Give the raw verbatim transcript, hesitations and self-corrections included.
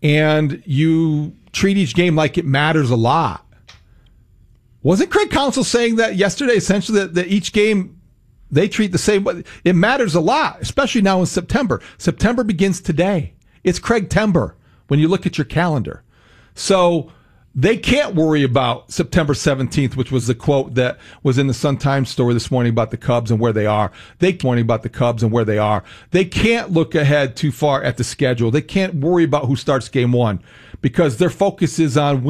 and you treat each game like it matters a lot. Wasn't Craig Counsell saying that yesterday, essentially, that, that each game they treat the same way? It matters a lot, especially now in September. September begins today. It's Craig Timber when you look at your calendar. So they can't worry about September seventeenth, which was the quote that was in the Sun-Times story this morning about the Cubs and where they are. They morning about the Cubs and where they are. They can't look ahead too far at the schedule. They can't worry about who starts game one because their focus is on